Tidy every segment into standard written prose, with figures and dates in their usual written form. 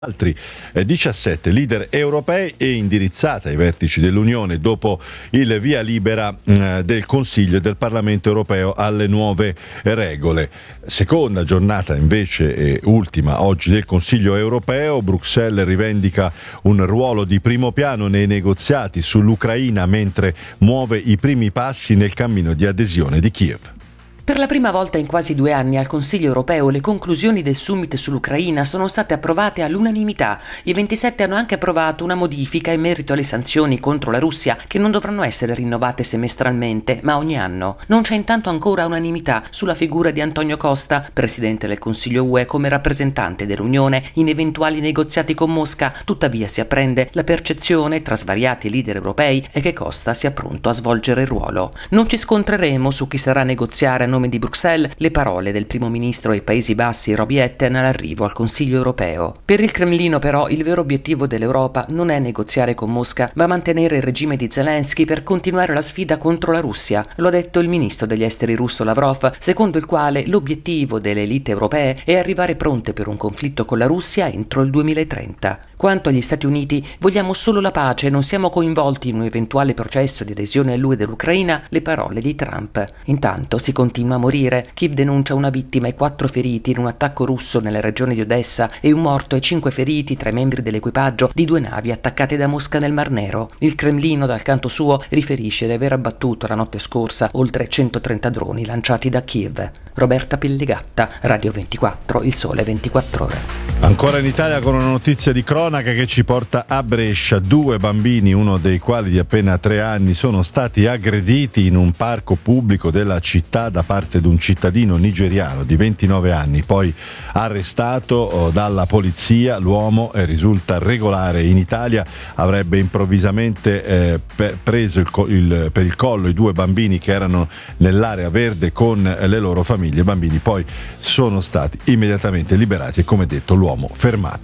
altri 17 leader europei e indirizzata ai vertici dell'Unione dopo il via libera del Consiglio e del Parlamento europeo alle nuove regole. Seconda giornata invece e ultima oggi del Consiglio europeo. Bruxelles rivendica un ruolo di primo piano nei negoziati sull'Ucraina mentre muove i primi passi nel cammino di adesione di Kiev. Per la prima volta in quasi 2 anni al Consiglio europeo le conclusioni del summit sull'Ucraina sono state approvate all'unanimità. I 27 hanno anche approvato una modifica in merito alle sanzioni contro la Russia che non dovranno essere rinnovate semestralmente, ma ogni anno. Non c'è intanto ancora unanimità sulla figura di Antonio Costa, presidente del Consiglio UE come rappresentante dell'Unione in eventuali negoziati con Mosca. Tuttavia si apprende la percezione tra svariati leader europei è che Costa sia pronto a svolgere il ruolo. Non ci scontreremo su chi sarà a negoziare a nome di Bruxelles, le parole del primo ministro dei Paesi Bassi Rob Jetten all'arrivo al Consiglio europeo. Per il Cremlino però il vero obiettivo dell'Europa non è negoziare con Mosca, ma mantenere il regime di Zelensky per continuare la sfida contro la Russia. Lo ha detto il ministro degli esteri russo Lavrov, secondo il quale l'obiettivo delle elite europee è arrivare pronte per un conflitto con la Russia entro il 2030. Quanto agli Stati Uniti, vogliamo solo la pace e non siamo coinvolti in un eventuale processo di adesione all'UE dell'Ucraina, le parole di Trump. Intanto si continua a morire. Kiev denuncia una vittima e 4 feriti in un attacco russo nella regione di Odessa e un morto e 5 feriti tra i membri dell'equipaggio di 2 navi attaccate da Mosca nel Mar Nero. Il Cremlino, dal canto suo, riferisce di aver abbattuto la notte scorsa oltre 130 droni lanciati da Kiev. Roberta Pelligatta, Radio 24, Il Sole 24 Ore. Ancora in Italia con una notizia di cronaca che ci porta a Brescia. 2 bambini, uno dei quali di appena 3 anni, sono stati aggrediti in un parco pubblico della città da parte di un cittadino nigeriano di 29 anni, poi arrestato dalla polizia. L'uomo risulta regolare in Italia, avrebbe improvvisamente preso per il collo i 2 bambini che erano nell'area verde con le loro famiglie. I bambini poi sono stati immediatamente liberati e, come detto, l'uomo fermato.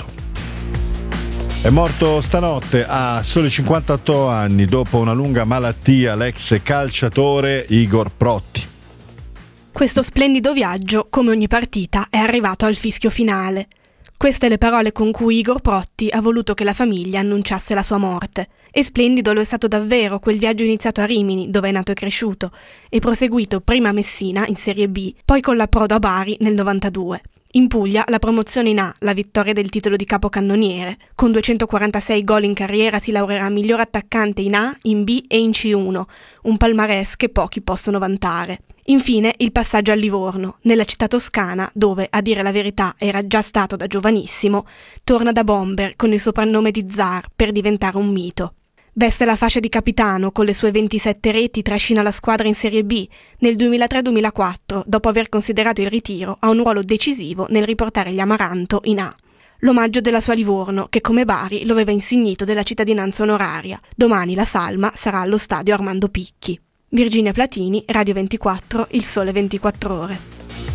È morto stanotte a soli 58 anni dopo una lunga malattia l'ex calciatore Igor Protti. Questo splendido viaggio, come ogni partita, è arrivato al fischio finale. Queste le parole con cui Igor Protti ha voluto che la famiglia annunciasse la sua morte. E splendido lo è stato davvero quel viaggio iniziato a Rimini, dove è nato e cresciuto, e proseguito prima a Messina, in Serie B, poi con l'approdo a Bari nel 92. In Puglia la promozione in A, la vittoria del titolo di capocannoniere. Con 246 gol in carriera si laureerà miglior attaccante in A, in B e in C1, un palmarès che pochi possono vantare. Infine il passaggio al Livorno, nella città toscana dove, a dire la verità, era già stato da giovanissimo, torna da bomber con il soprannome di Zar per diventare un mito. Veste la fascia di capitano, con le sue 27 reti trascina la squadra in Serie B. Nel 2003-2004, dopo aver considerato il ritiro, ha un ruolo decisivo nel riportare gli Amaranto in A. L'omaggio della sua Livorno, che come Bari lo aveva insignito della cittadinanza onoraria. Domani la salma sarà allo stadio Armando Picchi. Virginia Platini, Radio 24, Il Sole 24 Ore.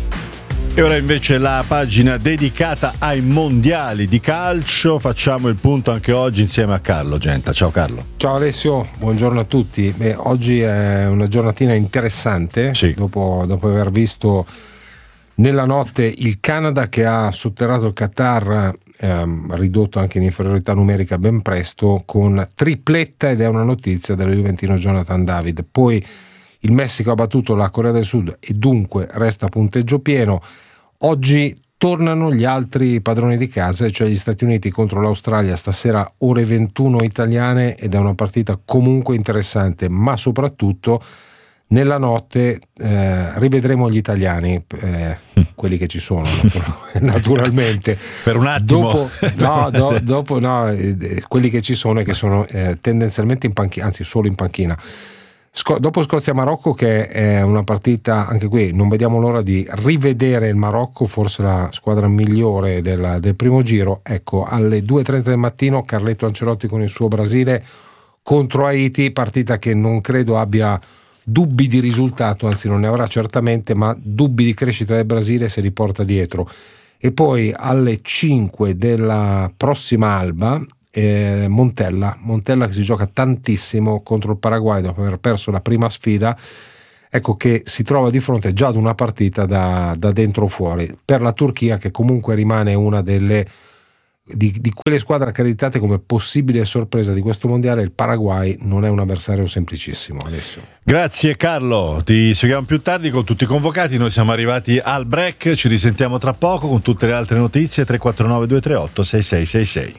E ora invece la pagina dedicata ai mondiali di calcio. Facciamo il punto anche oggi insieme a Carlo Genta. Ciao Carlo. Ciao Alessio, buongiorno a tutti. Oggi è una giornatina interessante, sì. Dopo aver visto nella notte il Canada che ha sotterrato il Qatar, ridotto anche in inferiorità numerica ben presto, con tripletta, ed è una notizia dello juventino Jonathan David. Poi il Messico ha battuto la Corea del Sud e dunque resta a punteggio pieno. Oggi tornano gli altri padroni di casa, cioè gli Stati Uniti contro l'Australia, stasera ore 21 italiane, ed è una partita comunque interessante, ma soprattutto nella notte rivedremo gli italiani, quelli che ci sono naturalmente. Per un attimo. Dopo quelli che ci sono e che sono tendenzialmente in panchina, anzi solo in panchina. Dopo Scozia-Marocco, che è una partita, anche qui non vediamo l'ora di rivedere il Marocco, forse la squadra migliore del primo giro. Ecco, alle 2:30 del mattino Carletto Ancelotti con il suo Brasile contro Haiti, partita che non credo abbia dubbi di risultato, anzi non ne avrà certamente, ma dubbi di crescita del Brasile se li porta dietro. E poi alle 5 della prossima alba Montella che si gioca tantissimo contro il Paraguay dopo aver perso la prima sfida, ecco che si trova di fronte già ad una partita da dentro fuori per la Turchia, che comunque rimane una delle di quelle squadre accreditate come possibile sorpresa di questo mondiale, il Paraguay non è un avversario semplicissimo adesso. Grazie Carlo, ti seguiamo più tardi con tutti i convocati. Noi siamo arrivati al break, ci risentiamo tra poco con tutte le altre notizie. 349 238 6666.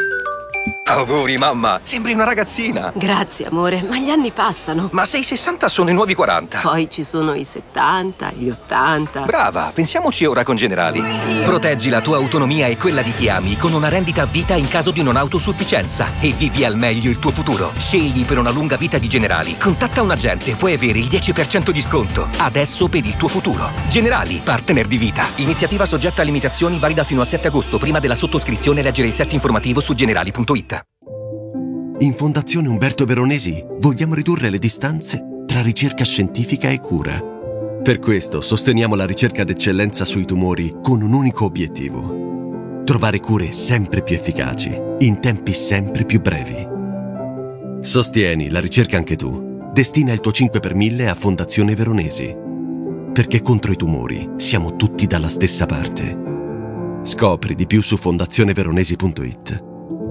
Auguri mamma, sembri una ragazzina. Grazie amore, ma gli anni passano. Ma se i 60 sono i nuovi 40. Poi ci sono i 70, gli 80. Brava, pensiamoci ora con Generali. Proteggi la tua autonomia e quella di chi ami con una rendita a vita in caso di non autosufficienza e vivi al meglio il tuo futuro. Scegli per una lunga vita di Generali. Contatta un agente, puoi avere il 10% di sconto. Adesso per il tuo futuro. Generali, partner di vita. Iniziativa soggetta a limitazioni, valida fino al 7 agosto. Prima della sottoscrizione leggere il set informativo su generali.it. In Fondazione Umberto Veronesi vogliamo ridurre le distanze tra ricerca scientifica e cura. Per questo sosteniamo la ricerca d'eccellenza sui tumori con un unico obiettivo: trovare cure sempre più efficaci, in tempi sempre più brevi. Sostieni la ricerca anche tu. Destina il tuo 5 per 1000 a Fondazione Veronesi. Perché contro i tumori siamo tutti dalla stessa parte. Scopri di più su fondazioneveronesi.it.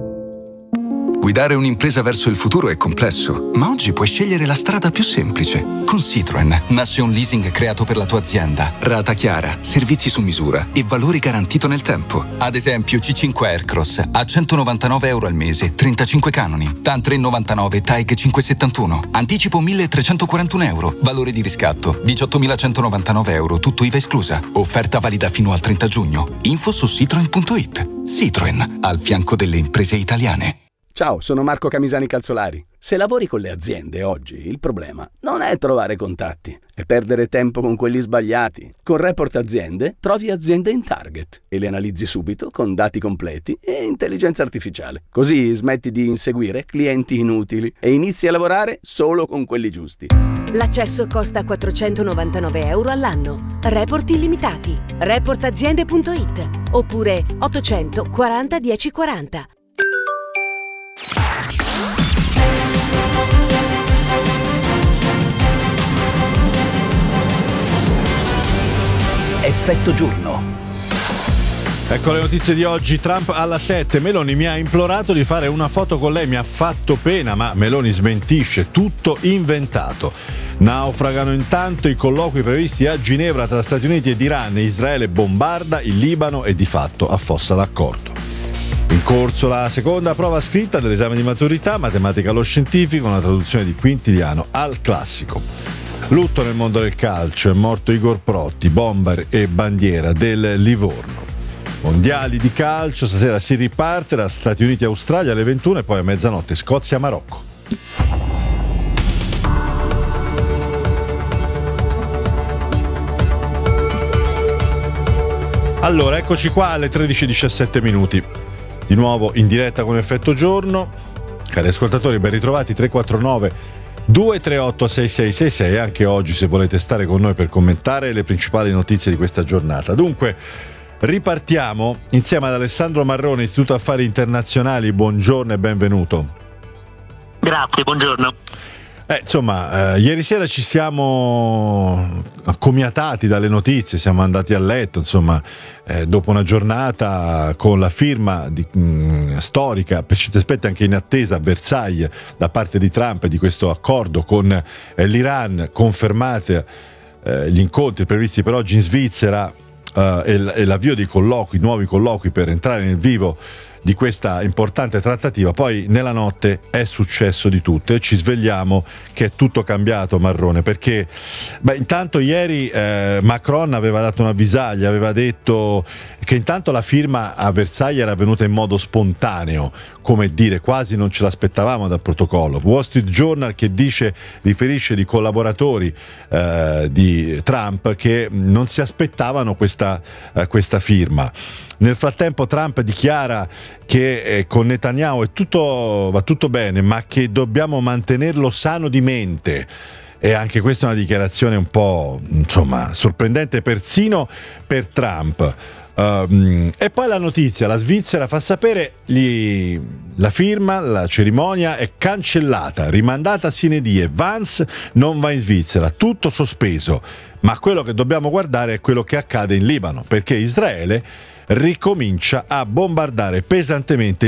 Guidare un'impresa verso il futuro è complesso, ma oggi puoi scegliere la strada più semplice. Con Citroen nasce un leasing creato per la tua azienda. Rata chiara, servizi su misura e valore garantito nel tempo. Ad esempio C5 Aircross a €199 al mese, 35 canoni. TAN 399, TAEG 571. Anticipo €1.341. Valore di riscatto €18.199, tutto IVA esclusa. Offerta valida fino al 30 giugno. Info su citroen.it. Citroen, al fianco delle imprese italiane. Ciao, sono Marco Camisani Calzolari. Se lavori con le aziende oggi, il problema non è trovare contatti, è perdere tempo con quelli sbagliati. Con Report Aziende trovi aziende in target e le analizzi subito con dati completi e intelligenza artificiale. Così smetti di inseguire clienti inutili e inizi a lavorare solo con quelli giusti. L'accesso costa €499 all'anno. Report illimitati. Reportaziende.it oppure 800 40 10 40. Effetto giorno. Ecco le notizie di oggi. Trump alla 7. Meloni mi ha implorato di fare una foto con lei, mi ha fatto pena, ma Meloni smentisce, tutto inventato. Naufragano intanto i colloqui previsti a Ginevra tra Stati Uniti ed Iran. Israele bombarda il Libano e di fatto affossa l'accordo. In corso la seconda prova scritta dell'esame di maturità, matematica allo scientifico, una traduzione di Quintiliano al classico. Lutto nel mondo del calcio, è morto Igor Protti, bomber e bandiera del Livorno. Mondiali di calcio, stasera si riparte da Stati Uniti e Australia alle 21 e poi a mezzanotte Scozia-Marocco. Allora, eccoci qua alle 13:17 minuti. Di nuovo in diretta con Effetto Giorno. Cari ascoltatori, ben ritrovati. 349 238 6666. Anche oggi, se volete stare con noi per commentare le principali notizie di questa giornata. Dunque, ripartiamo insieme ad Alessandro Marrone, Istituto Affari Internazionali. Buongiorno e benvenuto. Grazie, buongiorno. Ieri sera ci siamo accomiatati dalle notizie, siamo andati a letto, dopo una giornata con la firma storica, per aspetti anche in attesa a Versailles da parte di Trump di questo accordo con l'Iran, confermate gli incontri previsti per oggi in Svizzera e l'avvio dei colloqui, nuovi colloqui per entrare nel vivo di questa importante trattativa. Poi nella notte è successo di tutto e ci svegliamo che è tutto cambiato, Marrone, perché intanto ieri Macron aveva dato una avvisaglia, aveva detto che intanto la firma a Versailles era avvenuta in modo spontaneo, come dire, quasi non ce l'aspettavamo dal protocollo. Wall Street Journal che riferisce di collaboratori di Trump che non si aspettavano questa firma. Nel frattempo Trump dichiara che con Netanyahu va tutto bene, ma che dobbiamo mantenerlo sano di mente. E anche questa è una dichiarazione un po' sorprendente persino per Trump. E poi la notizia, la Svizzera fa sapere la firma, la cerimonia è cancellata, rimandata sine die. Vance non va in Svizzera, tutto sospeso. Ma quello che dobbiamo guardare è quello che accade in Libano, perché Israele ricomincia a bombardare pesantemente